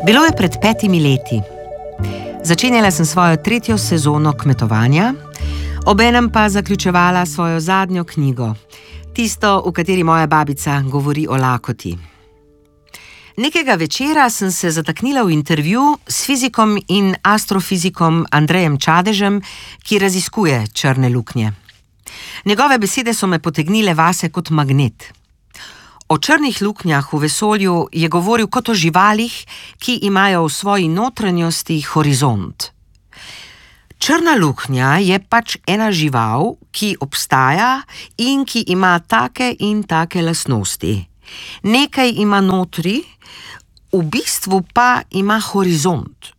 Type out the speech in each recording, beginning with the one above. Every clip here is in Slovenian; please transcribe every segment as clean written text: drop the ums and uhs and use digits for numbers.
Bilo je pred 5 leti. Začenjala sem svojo 3. sezono kmetovanja, obenem pa zaključevala svojo zadnjo knjigo, tisto, v kateri moja babica govori o lakoti. Nekega večera sem se zataknila v intervju s fizikom in astrofizikom Andrejem Čadežem, ki raziskuje črne luknje. Njegove besede so me potegnile vase kot magnet. O črnih luknjah v vesolju je govoril kot o živalih, ki imajo v svoji notranjosti horizont. Črna luknja je pač ena žival, ki obstaja in ki ima take in take lastnosti. Nekaj ima notri, v bistvu pa ima horizont.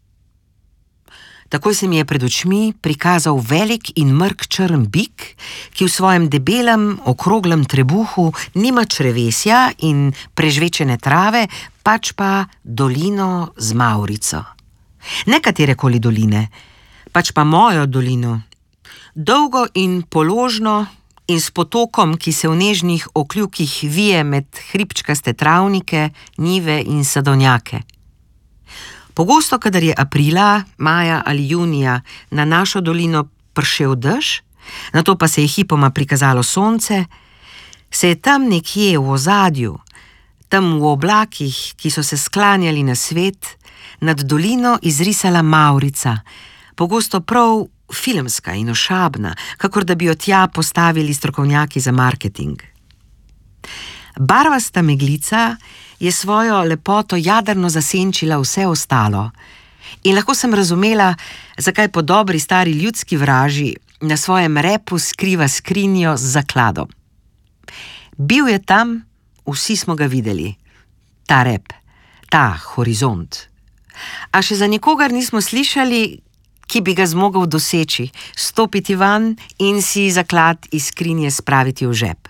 Takoj se mi je pred očmi prikazal velik in mrk črn bik, ki v svojem debelem, okroglem trebuhu nima črevesja in prežvečene trave, pač pa dolino z mavrico. Ne katerekoli doline, pač pa mojo dolino. Dolgo in položno in s potokom, ki se v nežnih okljukih vije med hribčkaste travnike, njive in sadovnjake. Pogosto, kadar je aprila, maja ali junija na našo dolino pršel dež, nato pa se je hipoma prikazalo sonce, se je tam nekje v ozadju, tam v oblakih, ki so se sklanjali na svet, nad dolino izrisala mavrica, pogosto prav filmska in ošabna, kakor da bi jo tja postavili strokovnjaki za marketing. Barvasta meglica je svojo lepoto jadrno zasenčila vse ostalo in lahko sem razumela, zakaj po dobri stari ljudski vraži na svojem repu skriva skrinjo z zakladom. Bil je tam, vsi smo ga videli. Ta rep, ta horizont. A še za nikogar nismo slišali, ki bi ga zmogel doseči, stopiti van in si zaklad iz skrinje spraviti v žep.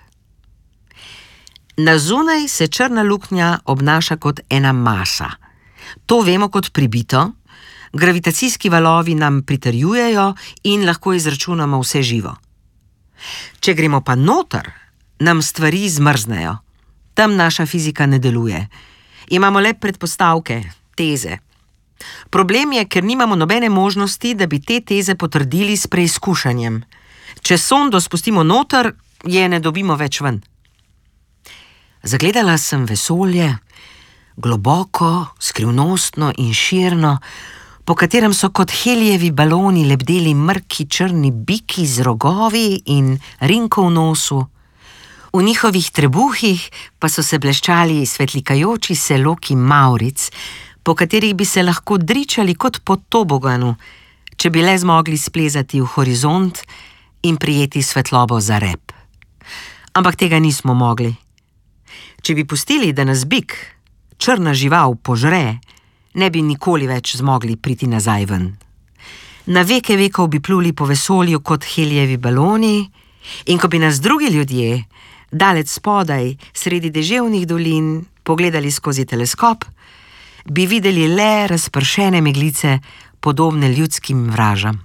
Na zunaj se črna luknja obnaša kot ena masa. To vemo kot pribito, gravitacijski valovi nam pritrjujejo in lahko izračunamo vse živo. Če gremo pa noter, nam stvari zmrznejo. Tam naša fizika ne deluje. Imamo le predpostavke, teze. Problem je, ker nimamo nobene možnosti, da bi te teze potrdili s preizkušanjem. Če sondo spustimo noter, je ne dobimo več ven. Zagledala sem vesolje, globoko, skrivnostno in širno, po katerem so kot helijevi baloni lebdeli mrki črni biki z rogovi in rinko v nosu. V njihovih trebuhih pa so se bleščali svetlikajoči se loki mavric, po katerih bi se lahko dričali kot po toboganu, če bi le zmogli splezati v horizont in prijeti svetlobo za rep. Ampak tega nismo mogli. Če bi pustili, da nas bik, črna žival, požre, ne bi nikoli več zmogli priti nazaj ven. Na veke vekov bi pluli po vesolju kot helijevi baloni in ko bi nas drugi ljudje, daleč spodaj, sredi deževnih dolin, pogledali skozi teleskop, bi videli le razpršene meglice, podobne ljudskim vražam.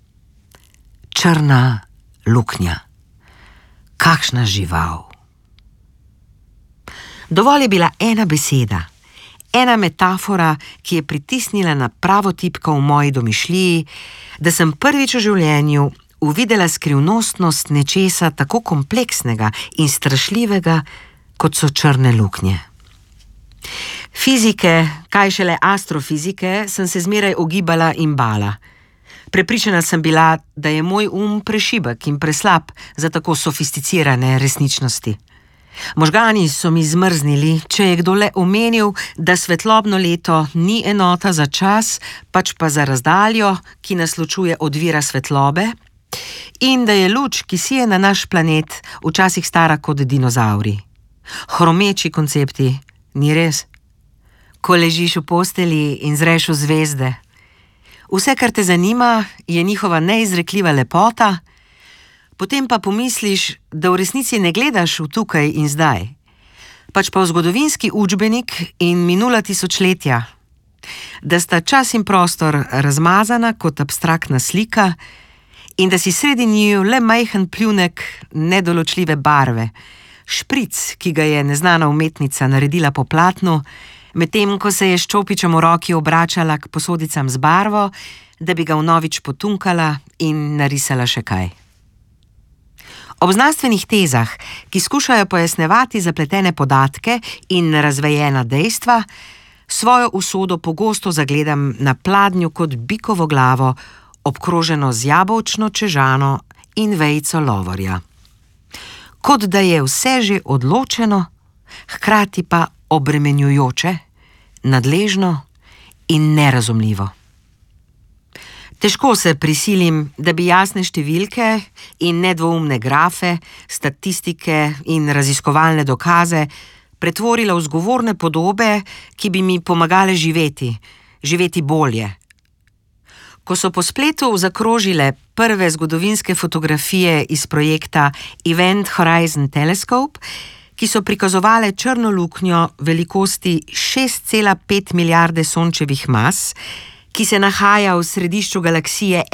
Črna luknja. Kakšna žival. Dovolj je bila ena beseda, ena metafora, ki je pritisnila na pravo tipko v moji domišljiji, da sem prvič v življenju uvidela skrivnostnost nečesa tako kompleksnega in strašljivega, kot so črne luknje. Fizike, kaj šele astrofizike, sem se zmeraj ogibala in bala. Prepričana sem bila, da je moj prešibek in preslab za tako sofisticirane resničnosti. Možgani so mi zmrznili, če je kdo le omenil, da svetlobno leto ni enota za čas, pač pa za razdaljo, ki nas ločuje od vira svetlobe, in da je luč, ki sije na naš planet, včasih stara kot dinozauri. Hromeči koncepti, ni res? Ko ležiš v posteli in zreš v zvezde. Vse, kar te zanima, je njihova neizrekljiva lepota, potem pa pomisliš, da v resnici ne gledaš v tukaj in zdaj, pač pa v zgodovinski učbenik in minula tisočletja, da sta čas in prostor razmazana kot abstraktna slika in da si sredi njiju le majhen pljunek nedoločljive barve, špric, ki ga je neznana umetnica naredila po platnu medtem ko se je s čopičem v roki obračala k posodicam z barvo, da bi ga vnovič potunkala in narisala še kaj. Ob znanstvenih tezah, ki skušajo pojasnjevati zapletene podatke in razvejena dejstva, svojo usodo pogosto zagledam na pladnju kot bikovo glavo, obkroženo z jabolčno čežano in vejico lovorja. Kot da je vse že odločeno, hkrati pa obremenjujoče, nadležno in nerazumljivo. Težko se prisilim, da bi jasne številke in nedvoumne grafe, statistike in raziskovalne dokaze pretvorila v zgovorne podobe, ki bi mi pomagale živeti bolje. Ko so po spletu zakrožile prve zgodovinske fotografije iz projekta Event Horizon Telescope, ki so prikazovale črno luknjo velikosti 6,5 milijarde sončevih mas, ki se nahaja v središču galaksije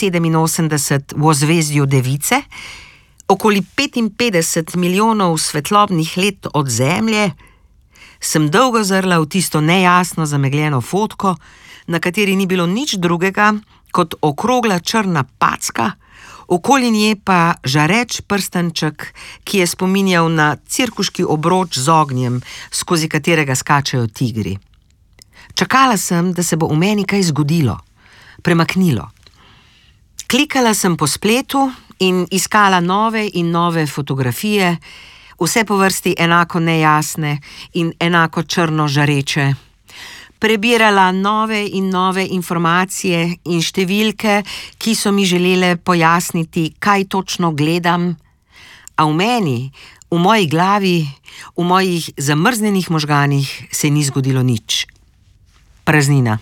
M87 v ozvezdju Device, okoli 55 milijonov svetlobnih let od Zemlje, sem dolgo zrla v tisto nejasno zamegljeno fotko, na kateri ni bilo nič drugega kot okrogla črna packa, okoli nje pa žareč prstanček, ki je spominjal na cirkuški obroč z ognjem, skozi katerega skačejo tigri. Čakala sem, da se bo v meni kaj zgodilo, premaknilo. Klikala sem po spletu in iskala nove in nove fotografije, vse po vrsti enako nejasne in enako črno žareče. Prebirala nove in nove informacije in številke, ki so mi želele pojasniti, kaj točno gledam, a v meni, v moji glavi, v mojih zamrznjenih možganih se ni zgodilo nič. Praznina,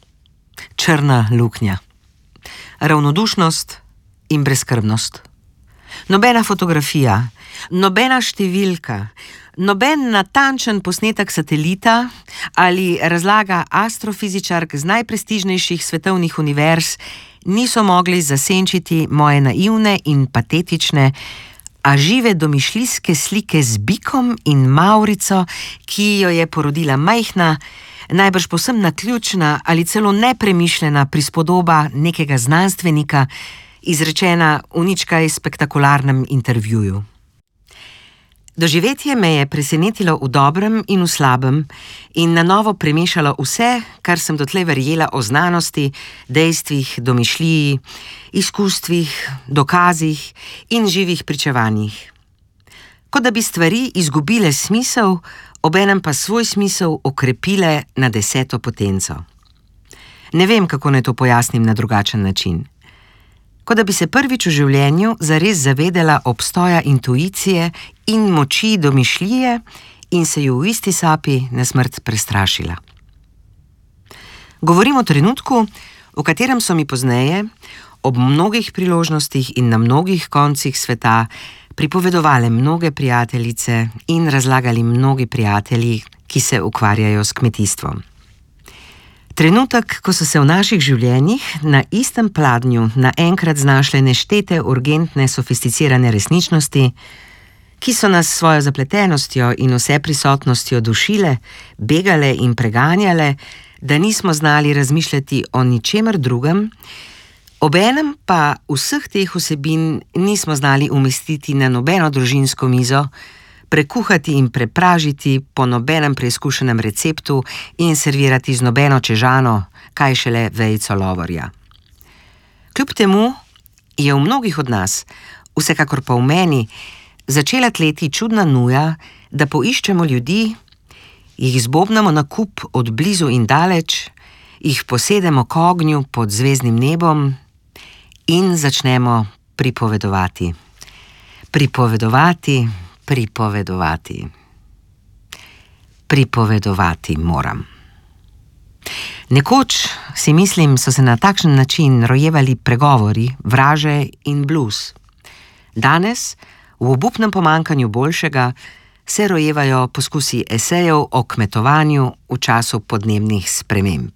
črna luknja, ravnodušnost in brezskrbnost. Nobena fotografija, nobena številka, noben natančen posnetek satelita ali razlaga astrofizičark z najprestižnejših svetovnih univerz niso mogli zasenčiti moje naivne in patetične, a žive domišljijske slike z bikom in mavrico, ki jo je porodila majhna, najbrž povsem naključna ali celo nepremišljena prispodoba nekega znanstvenika, izrečena v nič kaj spektakularnem intervjuju. Doživetje me je presenetilo v dobrem in v slabem in na novo premešalo vse, kar sem dotlej verjela o znanosti, dejstvih, domišljiji, izkustvih, dokazih in živih pričevanjih. Kot da bi stvari izgubile smisel, obenem pa svoj smisel okrepile na 10. potenco. Ne vem, kako naj to pojasnim na drugačen način. Kot da bi se prvič v življenju zares zavedela obstoja intuicije in moči domišljije in se ju v isti sapi na smrt prestrašila. Govorim o trenutku, v katerem so mi pozneje, ob mnogih priložnostih in na mnogih koncih sveta, pripovedovale mnoge prijateljice in razlagali mnogi prijatelji, ki se ukvarjajo s kmetijstvom. Trenutek, ko so se v naših življenjih na istem pladnju naenkrat znašle neštete urgentne sofisticirane resničnosti, ki so nas s svojo zapletenostjo in vseprisotnostjo dušile, begale in preganjale, da nismo znali razmišljati o ničemer drugem, obenem pa vseh teh vsebin nismo znali umestiti na nobeno družinsko mizo, prekuhati in prepražiti po nobenem preizkušenem receptu in servirati z nobeno čežano, kaj šele vejico lovorja. Kljub temu je v mnogih od nas, vsekakor pa v meni, začela tleti čudna nuja, da poiščemo ljudi, jih zbobnamo na kup od blizu in daleč, jih posedemo k ognju pod zvezdnim nebom in začnemo pripovedovati. Pripovedovati, pripovedovati. Pripovedovati moram. Nekoč, si mislim, so se na takšen način rojevali pregovori, vraže in blues. Danes, v obupnem pomankanju boljšega, se rojevajo poskusi esejev o kmetovanju v času podnebnih sprememb.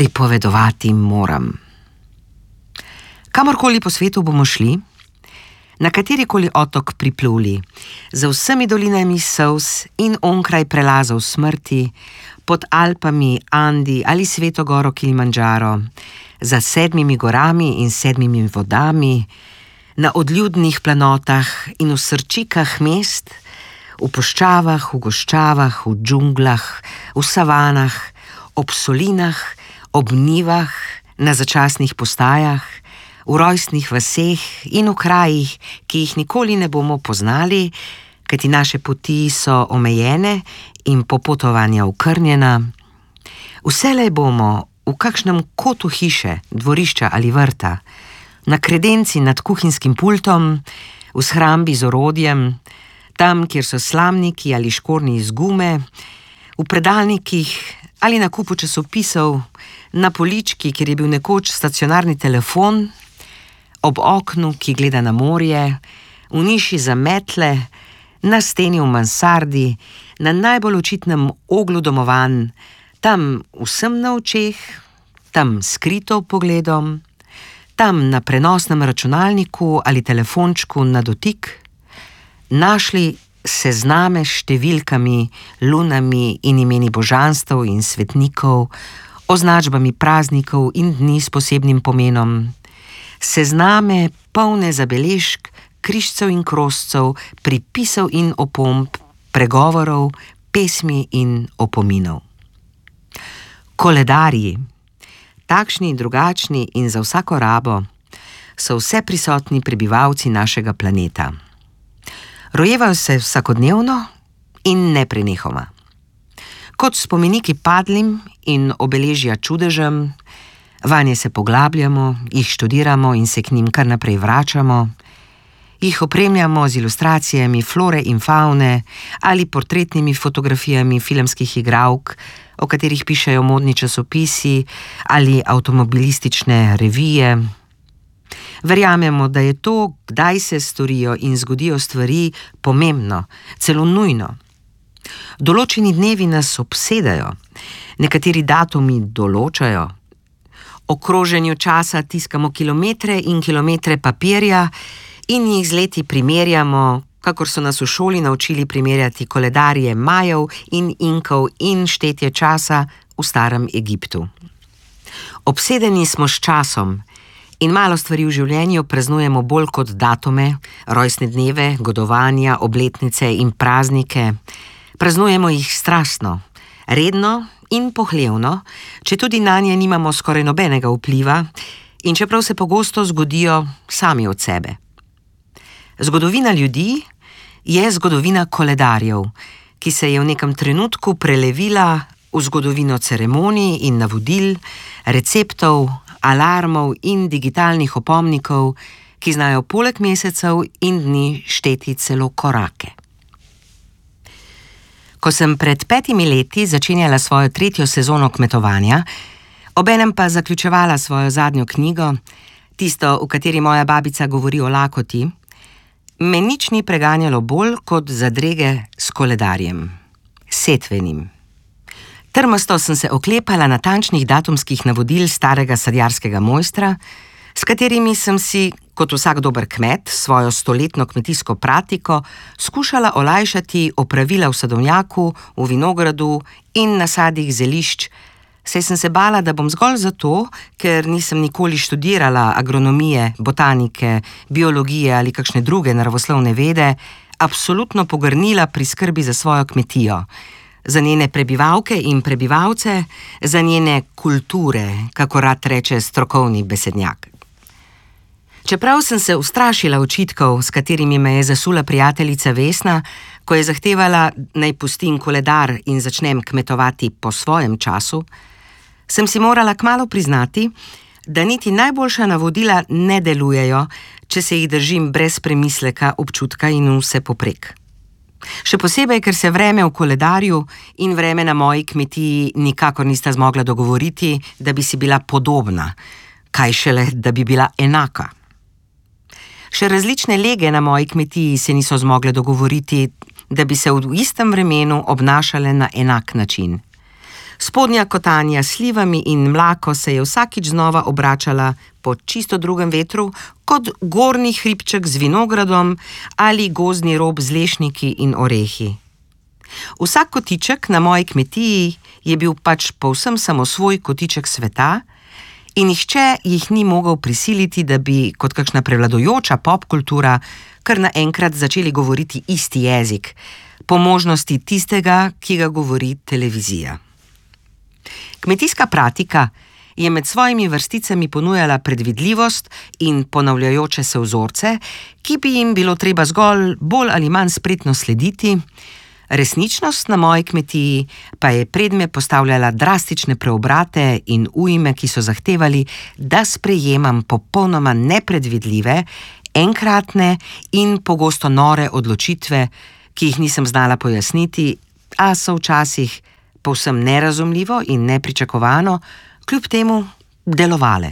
Pripovedovati moram. Kamorkoli po svetu bomo šli, na katerikoli otok pripluli, za vsemi dolinami solz in onkraj prelazov smrti, pod Alpami, Andi ali Sveto goro Kilimandžaro, za 7 gorami in 7 vodami, na odljudnih planotah in v srčikah mest, v puščavah, v goščavah, v džunglah, v savanah, ob solinah, ob njivah, na začasnih postajah, v rojstnih vaseh in v krajih, ki jih nikoli ne bomo poznali, kajti naše poti so omejene in popotovanja okrnjena. Vselej bomo v kakšnem kotu hiše, dvorišča ali vrta, na kredenci nad kuhinjskim pultom, v shrambi z orodjem, tam, kjer so slamniki ali škornji iz gume, v predalnikih ali na kupu časopisov, na polički, kjer je bil nekoč stacionarni telefon, ob oknu, ki gleda na morje, v niši za metle, na steni v mansardi, na najbolj očitnem oglu domovanj, tam vsem na očeh, tam skrito pogledom, tam na prenosnem računalniku ali telefončku na dotik, našli sezname s številkami, lunami in imeni božanstev in svetnikov, označbami praznikov in dni s posebnim pomenom, sezname polne zabeležk, križcev in kroscev, pripisov in opomb, pregovorov, pesmi in opominov. Koledarji, takšni in drugačni in za vsako rabo, so vse prisotni prebivalci našega planeta. Rojevajo se vsakodnevno in neprenehoma. Kot spomeniki padlim in obeležja čudežem, vanje se poglabljamo, jih študiramo in se k njim kar naprej vračamo, jih opremljamo z ilustracijami flore in favne ali portretnimi fotografijami filmskih igralk, o katerih pišejo modni časopisi ali avtomobilistične revije. Verjamemo, da je to, kdaj se storijo in zgodijo stvari, pomembno, celo nujno. Določeni dnevi nas obsedajo, nekateri datumi določajo. O kroženju časa tiskamo kilometre in kilometre papirja in jih z leti primerjamo, kakor so nas v šoli naučili primerjati koledarje Majev in Inkov in štetje časa v starem Egiptu. Obsedeni smo s časom in malo stvari v življenju praznujemo bolj kot datume, rojstne dneve, godovanja, obletnice in praznike. Praznujemo jih strastno, redno in pohlevno, četudi nanje nimamo skoraj nobenega vpliva in čeprav se pogosto zgodijo sami od sebe. Zgodovina ljudi je zgodovina koledarjev, ki se je v nekem trenutku prelevila v zgodovino ceremonij in navodil, receptov, alarmov in digitalnih opomnikov, ki znajo poleg mesecev in dni šteti celo korake. Ko sem pred 5 leti začenjala svojo 3. sezono kmetovanja, obenem pa zaključevala svojo zadnjo knjigo, tisto, v kateri moja babica govori o lakoti, me nič ni preganjalo bolj kot zadrege s koledarjem, setvenim. Trmasto sem se oklepala natančnih datumskih navodil starega sadjarskega mojstra, s katerimi sem si, kot vsak dober kmet, svojo stoletno kmetijsko pratiko skušala olajšati opravila v sadovnjaku, v vinogradu in na sadih zelišč, saj sem se bala, da bom zgolj zato, ker nisem nikoli študirala agronomije, botanike, biologije ali kakšne druge naravoslovne vede, absolutno pogrnila pri skrbi za svojo kmetijo, za njene prebivalke in prebivalce, za njene kulture, kako rad reče strokovni besednjak. Čeprav sem se ustrašila očitkov, s katerimi me je zasula prijateljica Vesna, ko je zahtevala, naj pustim koledar in začnem kmetovati po svojem času, sem si morala kmalu priznati, da niti najboljša navodila ne delujejo, če se jih držim brez premisleka, občutka in vse poprek. Še posebej, ker se vreme v koledarju in vreme na moji kmetiji nikakor nista zmogla dogovoriti, da bi si bila podobna, kaj šele, da bi bila enaka. Še različne lege na moji kmetiji se niso zmogle dogovoriti, da bi se v istem vremenu obnašale na enak način. Spodnja kotanja s slivami in mlako se je vsakič znova obračala po čisto drugem vetru, kot gornji hribček z vinogradom ali gozdni rob z lešniki in orehi. Vsak kotiček na moji kmetiji je bil pač povsem samosvoj kotiček sveta in nihče jih ni mogel prisiliti, da bi kot kakšna prevladujoča popkultura kar naenkrat začeli govoriti isti jezik, po možnosti tistega, ki ga govori televizija. Kmetijska pratika je med svojimi vrsticami ponujala predvidljivost in ponavljajoče se vzorce, ki bi jim bilo treba zgolj bolj ali manj spretno slediti. Resničnost na moji kmetiji pa je predme postavljala drastične preobrate in ujme, ki so zahtevali, da sprejemam popolnoma nepredvidljive, enkratne in pogosto nore odločitve, ki jih nisem znala pojasniti, a so včasih povsem nerazumljivo in nepričakovano, kljub temu delovale.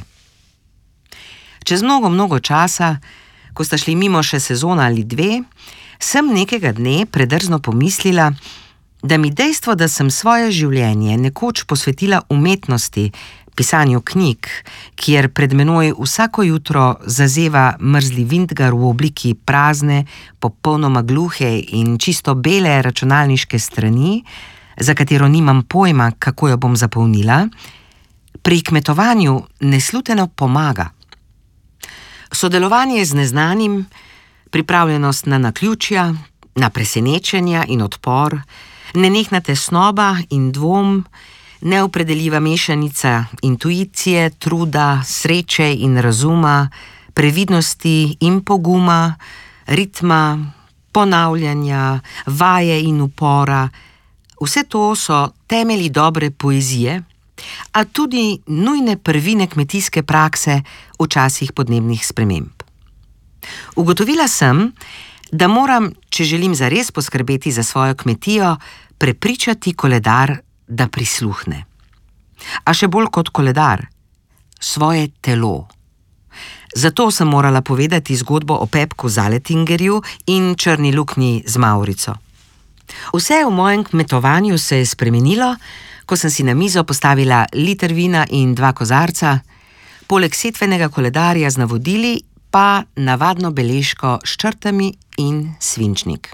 Čez mnogo časa, ko sta šli mimo še sezona ali dve, sem nekega dne predrzno pomislila, da mi dejstvo, da sem svoje življenje nekoč posvetila umetnosti, pisanju knjig, kjer pred menoj vsako jutro zazeva mrzli vintgar v obliki prazne, popolnoma gluhe in čisto bele računalniške strani, za katero nimam pojma, kako jo bom zapolnila, pri kmetovanju nesluteno pomaga. Sodelovanje z neznanim, pripravljenost na naključja, na presenečenja in odpor, nenehna tesnoba in dvom, neopredeljiva mešanica intuicije, truda, sreče in razuma, previdnosti in poguma, ritma, ponavljanja, vaje in upora, vse to so temelji dobre poezije, a tudi nujne prvine kmetijske prakse v časih podnebnih sprememb. Ugotovila sem, da moram, če želim zares poskrbeti za svojo kmetijo, prepričati koledar, da prisluhne. A še bolj kot koledar, svoje telo. Zato sem morala povedati zgodbo o Pepku Zaletingerju in črni luknji z Mavrico. Vse v mojem kmetovanju se je spremenilo, ko sem si na mizo postavila liter vina in 2 kozarca, poleg setvenega koledarja z navodili pa navadno beležko s črtami in svinčnik.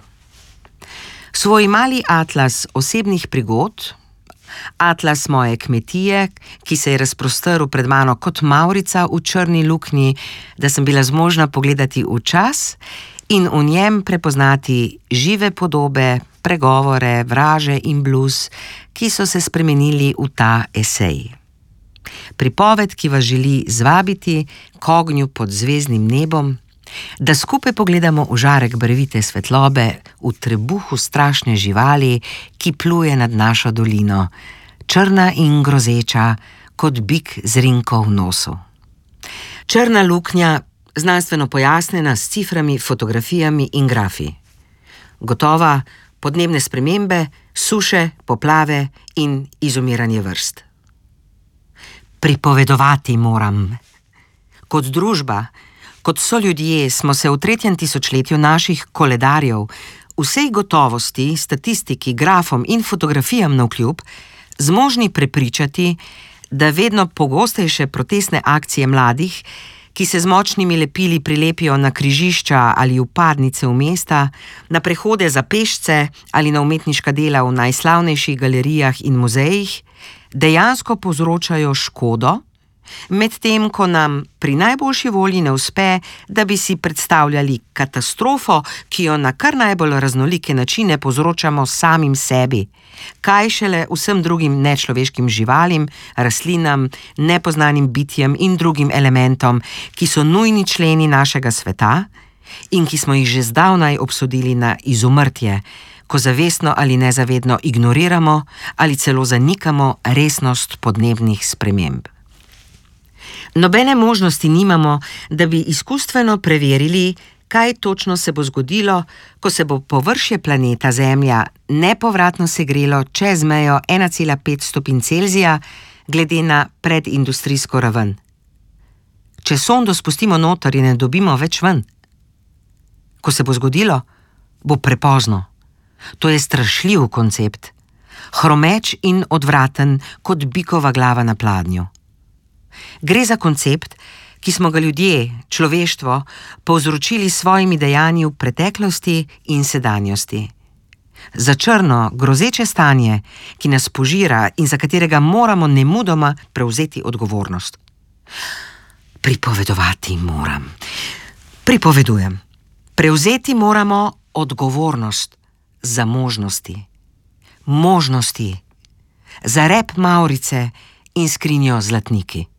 Svoj mali atlas osebnih prigod, atlas moje kmetije, ki se je razprostrl pred mano kot Mavrica v črni luknji, da sem bila zmožna pogledati v čas in v njem prepoznati žive podobe, pregovore, vraže in blues, ki so se spremenili v ta esej. Pripoved, ki vas želi zvabiti k ognju pod zvezdnim nebom, da skupaj pogledamo v žarek barvite svetlobe, v trebuhu strašne živali, ki pluje nad našo dolino, črna in grozeča, kot bik z rinko v nosu. Črna luknja, znanstveno pojasnjena s ciframi, fotografijami in grafi. Gotova podnebne spremembe, suše, poplave in izumiranje vrst. Pripovedovati moram. Kot družba, kot soljudje smo se v 3. tisočletju naših koledarjev vsej gotovosti, statistiki, grafom in fotografijam navkljub zmožni prepričati, da vedno pogostejše protestne akcije mladih, ki se z močnimi lepili prilepijo na križišča ali vpadnice v mesta, na prehode za pešce ali na umetniška dela v najslavnejših galerijah in muzejih, dejansko povzročajo škodo, medtem ko nam pri najboljši volji ne uspe, da bi si predstavljali katastrofo, ki jo na kar najbolj raznolike načine povzročamo samim sebi, kaj šele vsem drugim nečloveškim živalim, rastlinam, nepoznanim bitjem in drugim elementom, ki so nujni členi našega sveta in ki smo jih že zdavnaj obsodili na izumrtje, ko zavestno ali nezavedno ignoriramo ali celo zanikamo resnost podnebnih sprememb. Nobene možnosti nimamo, da bi izkustveno preverili, kaj točno se bo zgodilo, ko se bo površje planeta Zemlja nepovratno segrelo čez mejo 1,5 stopinj Celzija glede na predindustrijsko raven. Če sondo spustimo noter in ne dobimo več ven. Ko se bo zgodilo, bo prepozno. To je strašljiv koncept. hromeč in odvraten kot bikova glava na pladnju. Gre za koncept, ki smo ga ljudje, človeštvo, povzročili s svojimi dejanji v preteklosti in sedanjosti. Za črno, grozeče stanje, ki nas požira in za katerega moramo nemudoma prevzeti odgovornost. Pripovedovati moram. Pripovedujem. Prevzeti moramo odgovornost za možnosti. Možnosti. Za rep mavrice in skrinjo zlatniki.